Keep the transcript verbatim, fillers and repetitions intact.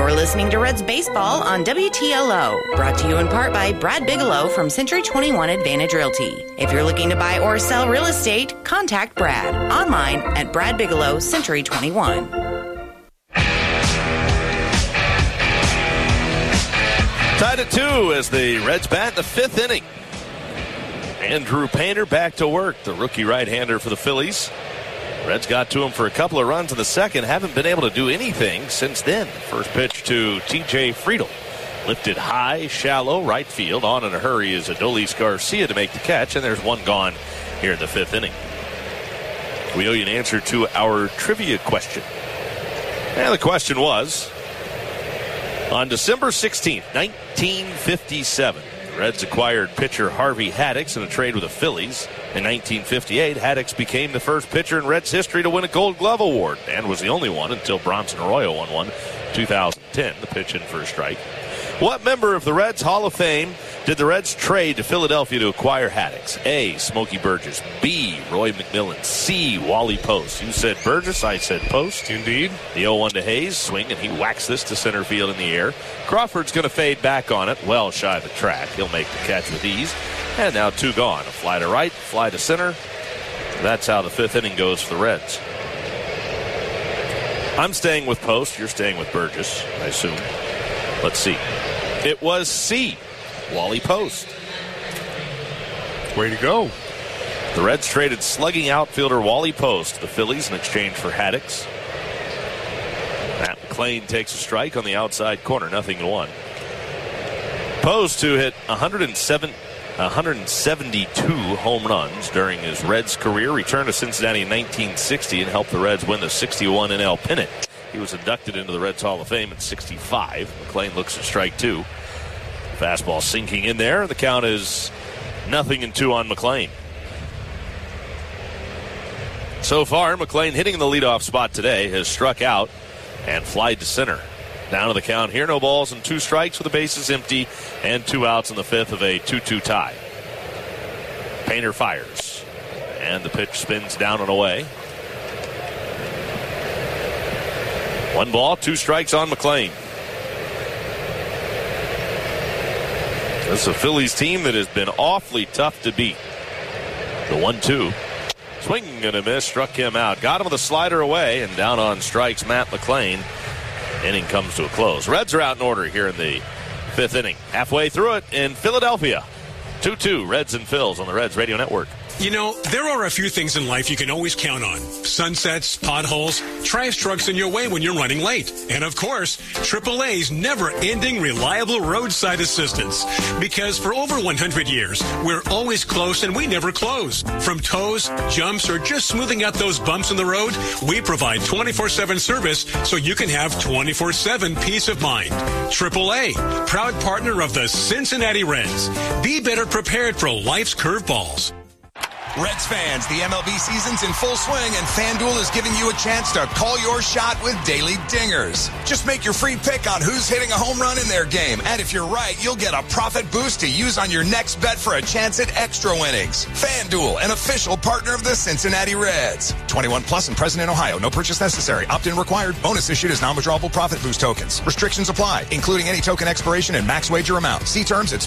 You're listening to Reds Baseball on W T L O, brought to you in part by Brad Bigelow from Century twenty-one Advantage Realty. If you're looking to buy or sell real estate, contact Brad online at Brad Bigelow Century twenty-one. Tied at two as the Reds bat in the fifth inning. Andrew Painter back to work, the rookie right-hander for the Phillies. Reds got to him for a couple of runs in the second. Haven't been able to do anything since then. First pitch to T J Friedl. Lifted high, shallow, right field. On in a hurry is Adolis Garcia to make the catch, and there's one gone here in the fifth inning. We owe you an answer to our trivia question. And the question was, on December sixteenth, nineteen fifty-seven, the Reds acquired pitcher Harvey Haddix in a trade with the Phillies. In nineteen fifty-eight, Haddix became the first pitcher in Reds history to win a Gold Glove award and was the only one until Bronson Arroyo won one in two thousand ten, the pitch in for a strike. What member of the Reds Hall of Fame did the Reds trade to Philadelphia to acquire Haddix? A, Smokey Burgess. B, Roy McMillan. C, Wally Post. You said Burgess, I said Post. Indeed. The oh one to Hayes, swing, and he whacks this to center field in the air. Crawford's going to fade back on it, well shy of the track. He'll make the catch with ease. And now two gone. A fly to right, fly to center. That's how the fifth inning goes for the Reds. I'm staying with Post. You're staying with Burgess, I assume. Let's see. It was C, Wally Post. Way to go. The Reds traded slugging outfielder Wally Post to the Phillies in exchange for Haddix. Matt McLain takes a strike on the outside corner, nothing to one. Post, who hit one hundred seven, one hundred seventy-two home runs during his Reds career, returned to Cincinnati in nineteen sixty and helped the Reds win the sixty-one N L pennant. He was inducted into the Reds Hall of Fame in sixty-five. McLain looks at strike two. Fastball sinking in there. The count is nothing and two on McLain. So far, McLain hitting the leadoff spot today has struck out and flied to center. Down to the count here. No balls and two strikes with the bases empty and two outs in the fifth of a two two tie. Painter fires. And the pitch spins down and away. One ball, two strikes on McLain. This is a Phillies team that has been awfully tough to beat. The one two. Swing and a miss, struck him out. Got him with a slider away, and down on strikes, Matt McLain. Inning comes to a close. Reds are out in order here in the fifth inning. Halfway through it in Philadelphia. two two, Reds and Phils on the Reds Radio Network. You know, there are a few things in life you can always count on. Sunsets, potholes, trash trucks in your way when you're running late. And of course, triple A's never-ending reliable roadside assistance. Because for over one hundred years, we're always close and we never close. From tows, jumps, or just smoothing out those bumps in the road, we provide twenty-four seven service so you can have twenty-four seven peace of mind. triple A, proud partner of the Cincinnati Reds. Be better prepared for life's curveballs. Reds fans, the M L B season's in full swing, and FanDuel is giving you a chance to call your shot with daily dingers. Just make your free pick on who's hitting a home run in their game, and if you're right, you'll get a profit boost to use on your next bet for a chance at extra winnings. FanDuel, an official partner of the Cincinnati Reds. twenty-one plus and present in Ohio. No purchase necessary. Opt-in required. Bonus issued as non-withdrawable profit boost tokens. Restrictions apply, including any token expiration and max wager amount. See terms at